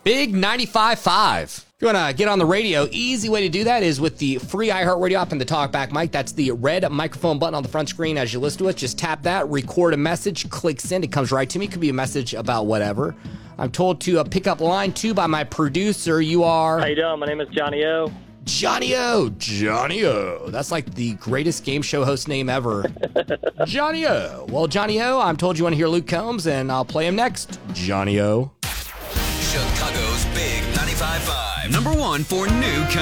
Big 95.5. If you want to get on the radio, easy way to do that is with the free iHeartRadio app and the TalkBack mic. That's the red microphone button on the front screen as you listen to it. Just tap that, record a message, click send. It comes right to me. It could be a message about whatever. I'm told to pick up line 2 by my producer. You are... How you doing? My name is Johnny O. Johnny O. Johnny O. That's like the greatest game show host name ever. Johnny O. Well, Johnny O, I'm told you want to hear Luke Combs, and I'll play him next. Johnny O. Chicago's Big 95.5. #1 for new